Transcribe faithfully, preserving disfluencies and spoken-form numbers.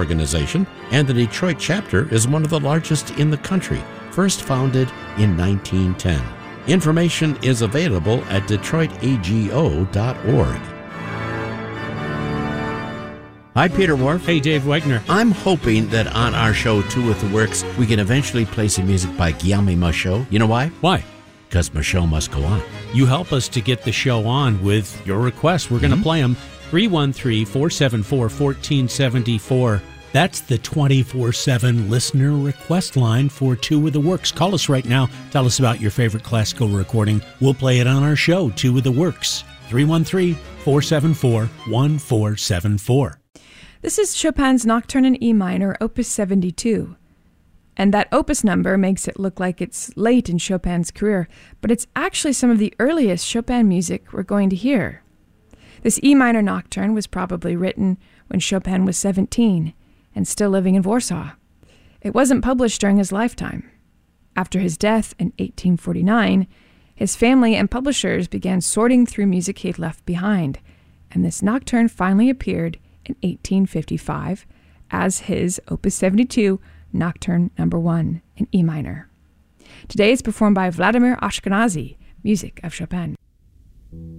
organization, and the Detroit chapter is one of the largest in the country, first founded in nineteen ten. Information is available at detroit a g o dot org. Hi, Peter Wharf. Hey, Dave Wegner. I'm hoping that on our show, Two with the Works, we can eventually play some music by Guillaume Michaud. You know why? Why? Because Michaud must go on. You help us to get the show on with your requests. We're going to mm-hmm. play them. three one three, four seven four, one four seven four. That's the twenty-four seven listener request line for Two with the Works. Call us right now. Tell us about your favorite classical recording. We'll play it on our show, Two with the Works. three one three, four seven four, one four seven four. This is Chopin's Nocturne in E minor, Opus seventy-two. And that opus number makes it look like it's late in Chopin's career, but it's actually some of the earliest Chopin music we're going to hear. This E minor nocturne was probably written when Chopin was seventeen and still living in Warsaw. It wasn't published during his lifetime. After his death in eighteen forty-nine, his family and publishers began sorting through music he'd left behind, and this nocturne finally appeared in eighteen fifty-five as his Opus seventy-two Nocturne number one in E minor. Today it's performed by Vladimir Ashkenazy, music of Chopin.